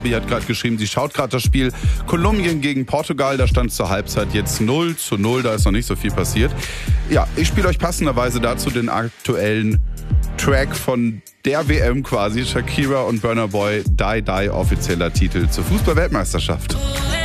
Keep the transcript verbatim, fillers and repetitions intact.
Sie hat gerade geschrieben, sie schaut gerade das Spiel Kolumbien gegen Portugal. Da stand zur Halbzeit jetzt null zu null, da ist noch nicht so viel passiert. Ja, ich spiele euch passenderweise dazu den aktuellen Track von der W M quasi. Shakira und Burna Boy, Die Die, offizieller Titel zur Fußball-Weltmeisterschaft.